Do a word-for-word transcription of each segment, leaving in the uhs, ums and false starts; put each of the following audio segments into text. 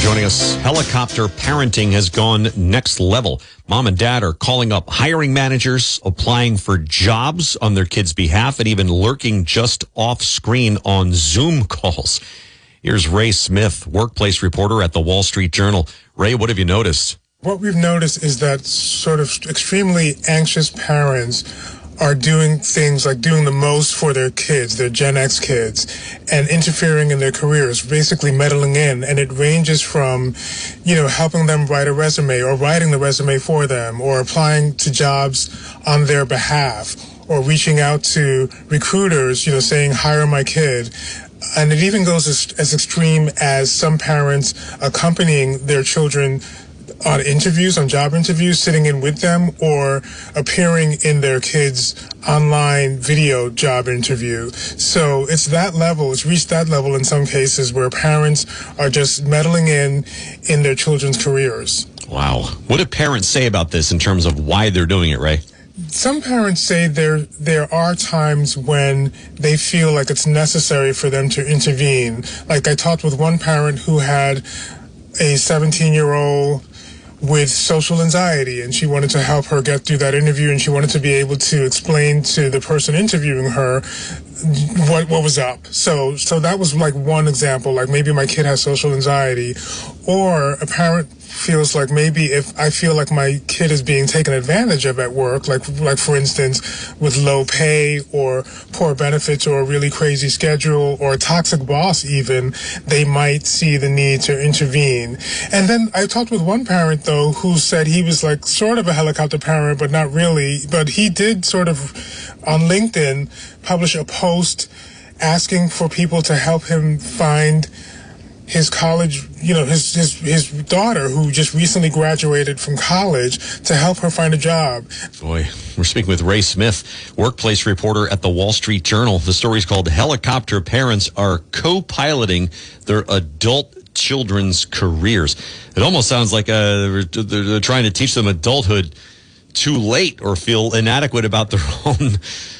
Joining us, helicopter parenting has gone next level. Mom and dad are calling up hiring managers, applying for jobs on their kids' behalf, and even lurking just off screen on Zoom calls. Here's Ray Smith, workplace reporter at the Wall Street Journal. Ray, what have you noticed? What we've noticed is that sort of extremely anxious parents are doing things like doing the most for their kids, their Gen X kids, and interfering in their careers, basically meddling in. And it ranges from, you know, helping them write a resume or writing the resume for them or applying to jobs on their behalf or reaching out to recruiters, you know, saying, hire my kid. And it even goes as, as extreme as some parents accompanying their children on interviews, on job interviews, sitting in with them, or appearing in their kids' online video job interview. So it's that level, it's reached that level in some cases where parents are just meddling in in their children's careers. Wow. What do parents say about this in terms of why they're doing it, Ray? Some parents say there there are times when they feel like it's necessary for them to intervene. Like I talked with one parent who had a seventeen-year-old with social anxiety, and she wanted to help her get through that interview, and she wanted to be able to explain to the person interviewing her what what was up. So so that was like one example, like maybe my kid has social anxiety, or a parent feels like maybe if I feel like my kid is being taken advantage of at work, like like for instance with low pay or poor benefits or a really crazy schedule or a toxic boss even, they might see the need to intervene. And then I talked with one parent though who said he was like sort of a helicopter parent but not really, but he did sort of on LinkedIn publish a post asking for people to help him find his college, you know, his, his his daughter who just recently graduated from college to help her find a job. Boy, we're speaking with Ray Smith, workplace reporter at the Wall Street Journal. The story's called Helicopter Parents Are Co-Piloting Their Adult Children's Careers. It almost sounds like uh, they're trying to teach them adulthood too late or feel inadequate about their own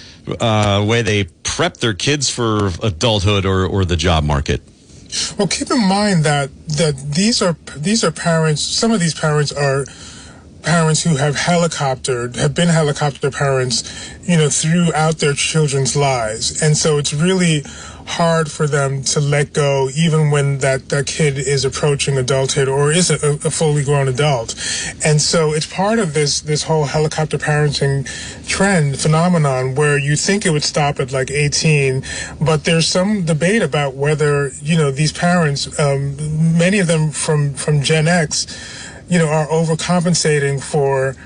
uh, way they prep their kids for adulthood or, or the job market. Well, keep in mind that that these are these are parents. Some of these parents are parents who have helicoptered, have been helicopter parents, you know, throughout their children's lives, and so it's really hard for them to let go, even when that, that kid is approaching adulthood or is a, a fully grown adult. And so it's part of this this whole helicopter parenting trend phenomenon where you think it would stop at like eighteen, but there's some debate about whether, you know, these parents, um, many of them from, from Gen X, you know, are overcompensating for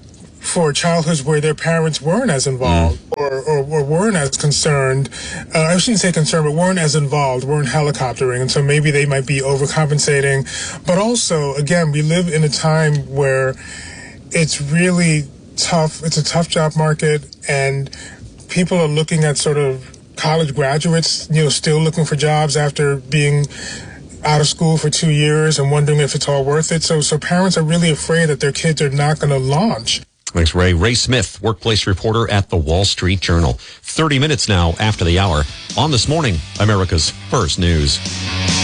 for childhoods where their parents weren't as involved mm. or, or, or weren't as concerned. Uh, I shouldn't say concerned, but weren't as involved, weren't helicoptering. And so maybe they might be overcompensating. But also, again, we live in a time where it's really tough. It's a tough job market, and people are looking at sort of college graduates, you know, still looking for jobs after being out of school for two years and wondering if it's all worth it. So, so parents are really afraid that their kids are not going to launch. Thanks, Ray. Ray Smith, workplace reporter at the Wall Street Journal. thirty minutes now after the hour on This Morning, America's First News.